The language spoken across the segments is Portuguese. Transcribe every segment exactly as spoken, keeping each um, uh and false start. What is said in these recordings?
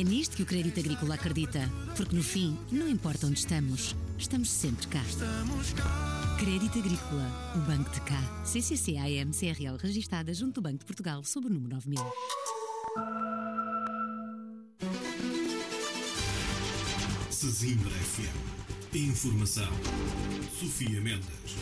É nisto que o Crédito Agrícola acredita, porque no fim, não importa onde estamos, estamos sempre cá. Crédito Agrícola, o Banco de Cá. C C C A M C R L registada junto do Banco de Portugal sob o número nove mil. Sesimbra F M. Informação. Sofia Mendes.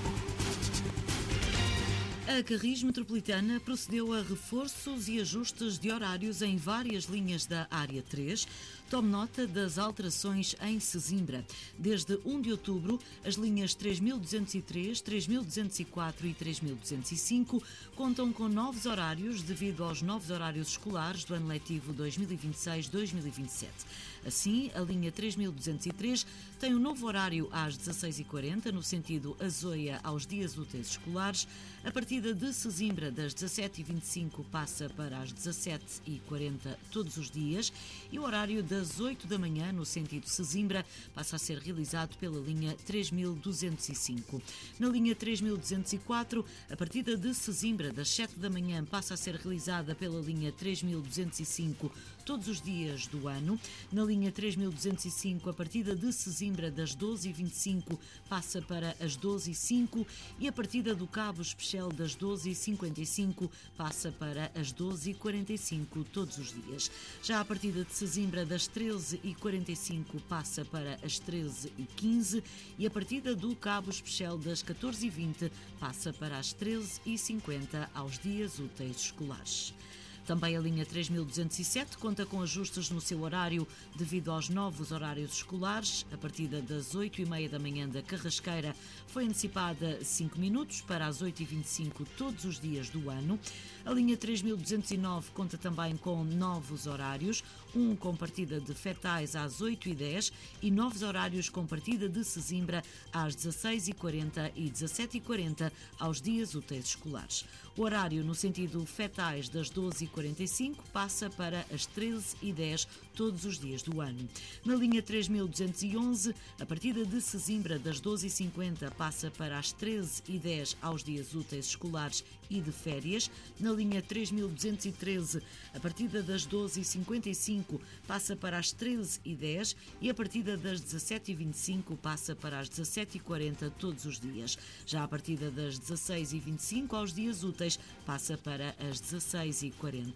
A Carris Metropolitana procedeu a reforços e ajustes de horários em várias linhas da Área três. Tome nota das alterações em Sesimbra. Desde um de outubro, as linhas três mil duzentos e três, três mil duzentos e quatro e três mil duzentos e cinco contam com novos horários devido aos novos horários escolares do ano letivo dois mil e vinte e seis dois mil e vinte e sete. Assim, a linha três mil duzentos e três tem um novo horário às dezasseis e quarenta, no sentido Azóia aos dias úteis escolares. A partida de Sesimbra, das dezassete e vinte e cinco, passa para as dezassete e quarenta todos os dias, e o horário das oito da manhã, no sentido Sesimbra, passa a ser realizado pela linha três mil duzentos e cinco. Na linha três mil duzentos e quatro, a partida de Sesimbra, das sete da manhã, passa a ser realizada pela linha três mil duzentos e cinco todos os dias do ano. Na linha três mil duzentos e cinco, a partida de Sesimbra, das doze e vinte e cinco, passa para as doze e cinco, e a partida do Cabo Especial das doze e cinquenta e cinco passa para as doze e quarenta e cinco todos os dias. Já a partida de Sesimbra, das treze e quarenta e cinco, passa para as treze e quinze, e a partida do Cabo Especial das catorze e vinte passa para as treze e cinquenta aos dias úteis escolares. Também a linha três mil duzentos e sete conta com ajustes no seu horário devido aos novos horários escolares. A partida das oito e meia da manhã da Carrasqueira foi antecipada cinco minutos para as oito e vinte e cinco todos os dias do ano. A linha três mil duzentos e nove conta também com novos horários, um com partida de Fetais às oito e dez e novos horários com partida de Sesimbra às dezasseis e quarenta e dezassete e quarenta aos dias úteis escolares. O horário no sentido Fetais, das doze e quarenta e cinco, passa para as treze e dez todos os dias do ano. Na linha três mil duzentos e onze, a partida de Sesimbra, das doze e cinquenta, passa para as treze e dez aos dias úteis escolares e de férias. Na linha três mil duzentos e treze, a partida das doze e cinquenta e cinco passa para as treze e dez, e a partida das dezassete e vinte e cinco passa para as dezassete e quarenta todos os dias. Já a partida das dezasseis e vinte e cinco aos dias úteis passa para as dezasseis e quarenta.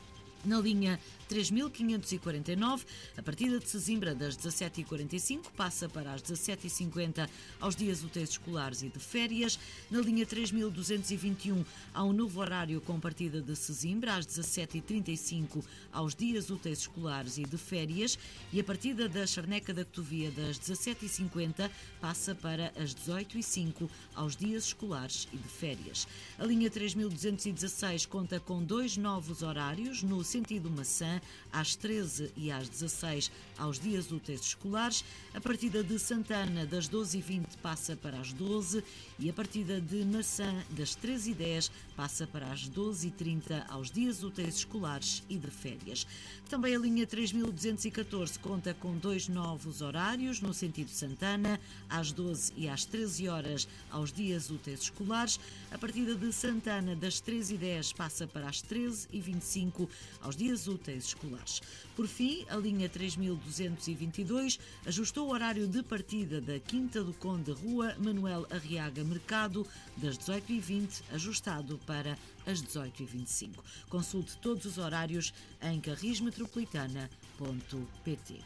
Na linha três mil quinhentos e quarenta e nove, a partida de Sesimbra, das dezassete e quarenta e cinco, passa para as dezassete e cinquenta aos dias úteis escolares e de férias. Na linha três mil duzentos e vinte e um, há um novo horário com partida de Sesimbra, às dezassete e trinta e cinco aos dias úteis escolares e de férias, e a partida da Charneca da Cotovia, das dezassete e cinquenta, passa para as dezoito e cinco aos dias escolares e de férias. A linha três mil duzentos e dezasseis conta com dois novos horários, no sentido Maçã, às treze e às dezasseis aos dias úteis escolares. A partida de Santana, das doze e vinte, passa para as doze, e a partida de Maçã, das treze e dez, passa para as doze e trinta aos dias úteis escolares e de férias. Também a linha três mil duzentos e catorze conta com dois novos horários, no sentido Santana, às doze e às treze horas aos dias úteis escolares. A partida de Santana, das treze e dez, passa para as treze e vinte e cinco aos dias úteis escolares. Por fim, a linha três mil duzentos e vinte e dois ajustou o horário de partida da Quinta do Conde, Rua Manuel Arriaga Mercado, das dezoito e vinte, ajustado para as dezoito e vinte e cinco. Consulte todos os horários em carris metropolitana ponto pt.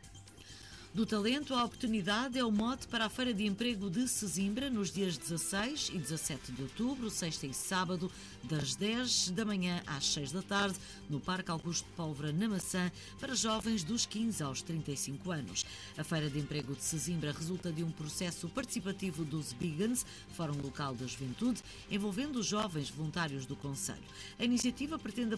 Do talento à oportunidade é o mote para a Feira de Emprego de Sesimbra nos dias dezasseis e dezassete de outubro, sexta e sábado, das dez da manhã às seis da tarde, no Parque Augusto Pólvora, na Maçã, para jovens dos quinze aos trinta e cinco anos. A Feira de Emprego de Sesimbra resulta de um processo participativo dos Bigans, Fórum Local da Juventude, envolvendo os jovens voluntários do concelho. A iniciativa pretende